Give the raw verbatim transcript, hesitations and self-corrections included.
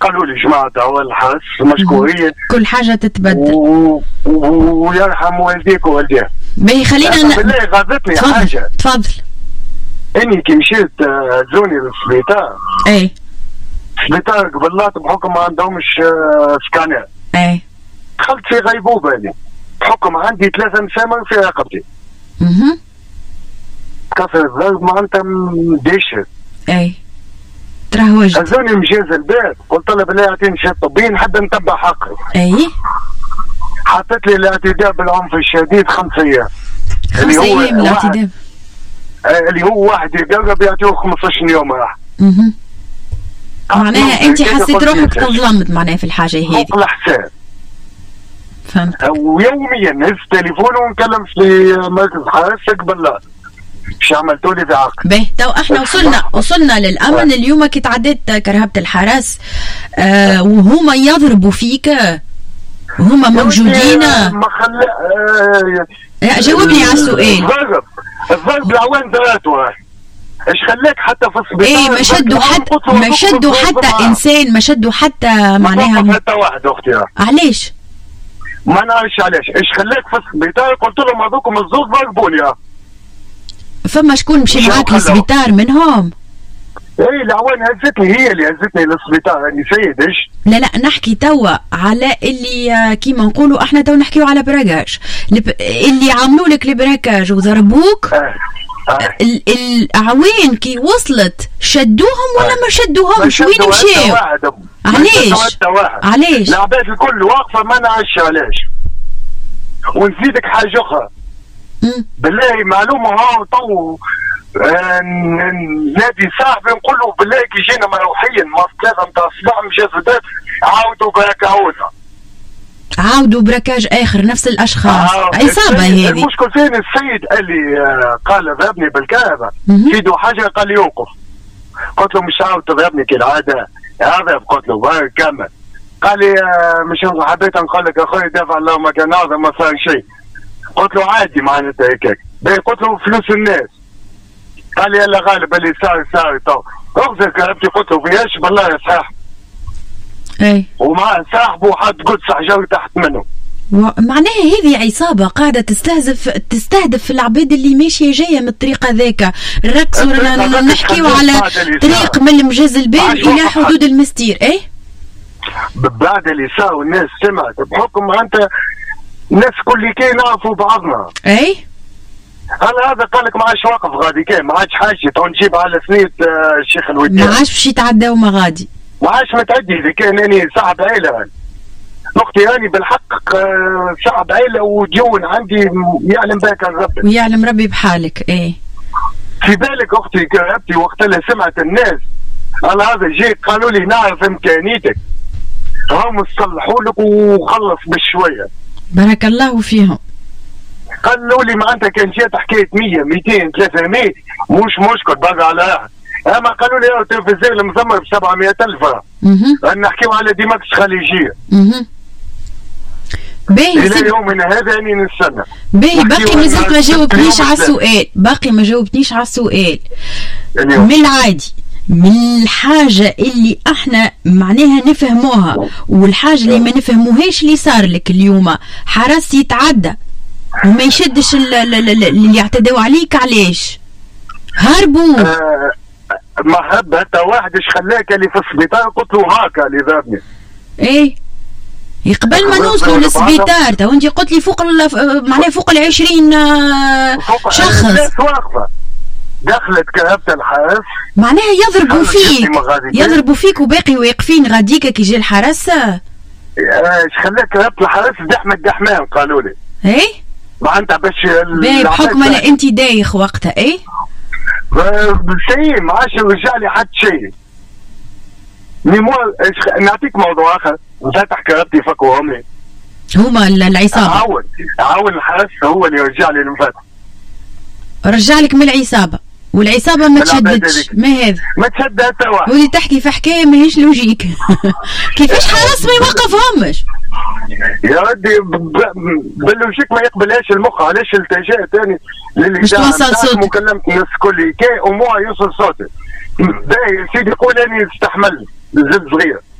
قالوا لي جماعة هو الحرس مشكورين كل حاجة تتبدل ويرحم والديك ووالديها. باهي خلينا ن... بالله غاضتني حاجة. تفضل. اني كي مشيت زوني للسبيطار. اي. السبيطار قبلات بحكم ما عندهمش سكانر. اي. دخلت في غيبوبة اني بحكم عندي ثلاثة مسامر في رقبتي. اها. كسر الضرب معناتها مديشر. اي. تراه وجد. هزوني مجاز البيت قلت له بالله اعطيني شهادة طبية نحب نتبع حقي. اي. حطت لي الاعتداء بالعنف الشديد خمس ايام. خمس ايام الاعتداء. اللي هو واحد يقرب يعطيوه خمسطاش يوم راح. اها. معناها انت حسيت روحك تظلمت معناها في الحاجه هذه. فوق الحساب. فهمت. ويوميا نهز تليفون ونكلم في مركز حرس قبل مش عملتوا لي في عقل. باهي تو احنا وصلنا وصلنا للامن. اليوم كي تعديت كرهبة الحرس آه وهما يضربوا فيك وهما موجودين. ما خلى آه جاوبني على السؤال. الضرب الضرب العوان ذاته ايش خلاك حتى في السبيطار؟ ايه ما شدوا حتى ما شدوا حتى انسان ما شدوا حتى معناها ما حتى واحد اختي. علاش؟ ما نعرفش علاش. ايش خلاك في السبيطار؟ قلت لهم هذوكم الزوز ضربوني. فما شكون مشي معاك للسبيطار منهم؟ ايه العوان هزتني هي اللي هزتني للسبيطار راني سيدش. لا لا نحكي توا على اللي كيما نقولوا احنا تو نحكيو على براكاج اللي عملوا لك البراكاج وضربوك. اه. اه. الاعوان كي وصلت شدوهم ولا ما شدوهمش؟ وين مشاو؟ علاش؟ علاش؟ العباد الكل واقفه ما نعرفش علاش. ونزيدك حاجه اخرى. بالله معلومه ها تو آه نادي صاحبي نقول له بالله كي جينا مروحين ما ثلاثه نتاع الصباح مجازدات عاودوا براكاوزه. عاودوا براكاج اخر نفس الاشخاص. عصابه هذه. المشكل فين؟ السيد قال لي آه قال ضربني بالكهرباء فيدو حاجه قال لي يوقف. قلت له مش عاود تضربني كالعاده هذا. قلت له بارك كمل. قال لي آه مش حبيت نقول لك اخوي دافع الله ما كان هذا ما صار شيء. قلت له عادي معناتها هيك. قلت له فلوس الناس. قال لي يلا غالب اللي صار صار تو اغزر كهربتي. قلت له فياش بالله يا صاحب. اي. ومع صاحبه حد قدس حجر تحت منه. و... معناها هذه عصابه قاعده تستهدف تستهدف العباد اللي ماشيه جايه من الطريق هذاك. نركزوا نحكيو على طريق من المجاز البال الى حدود المستير. اي بعد اللي صار والناس سمعت بحكم انت الناس كل كي نعرفوا بعضنا. اي هلا هذا قال لك ما عادش واقف غادي كان ما عادش حاجه تو نجيب على سنية الشيخ الوديع. ما عادش باش يتعداو ما غادي. ما عادش متعدي اذا كان اني صاحب عيله. اختي راني بالحق صاحب عيله وديون عندي يعلم بها كان ربي. ويعلم ربي بحالك. ايه في بالك اختي كرهبتي وقت اللي سمعت الناس على هذا جيت قالوا لي نعرف امكانيتك هم صلحوا لك وخلص بشويه. بارك الله فيهم. قالوا لي معناتها كان جات حكايه مية مئتين ثلاثمية مش مشكل بقى على احد. اما قالوا لي التلفزيون المزمر ب سبعمية ألف اها. نحكيو على ديماكس خليجيه. اها. باهي الى يومنا هذا اني نستنى. باهي باقي مازلت ما جاوبتنيش على السؤال. باقي ما جاوبتنيش على السؤال. من العادي من الحاجة اللي احنا معناها نفهموها والحاجة اللي ما نفهموهاش اللي صار لك اليوم حرس يتعدى وما يشدش اللي يعتدوا عليك. علاش؟ هربوا. آه ما هب حتى واحد ايش خلاك اللي في السبيطار. قلت له هاكا اللي ضربني. ايه قبل ما نوصلوا للسبيطار تو انت قلت لي فوق معناها فوق ال عشرين شخص. الناس واقفه دخلت كهبة الحرس معناها يضربوا فيك يضربوا فيك وباقي واقفين غاديكا كي جا الحرس. ايش خلاك كهبة الحرس دحم الدحمان قالوا لي. ايه معناتها باش بحكم انا انت دايخ وقتها. ايه شيء ما عادش رجع لي حد شيء. ميموار نعطيك موضوع اخر فتح كهبتي فكوهم لي هما العصابه. عاون عاون الحرس هو اللي رجع لي المفتح. رجع لك من العصابه والعصابه ما تشدتش. ما هذا ما تشد حتى واحد. ولي تحكي في حكايه ماهيش لوجيك. كيفاش حرس ما يوقفهمش؟ يا ودي باللوجيك ما يقبلهاش المخ. علاش التجا ثاني باش توصل صوتك. مكلمة الناس الكل كي وموا يوصل صوتي. باهي سيدي يقول اني استحمل زد صغير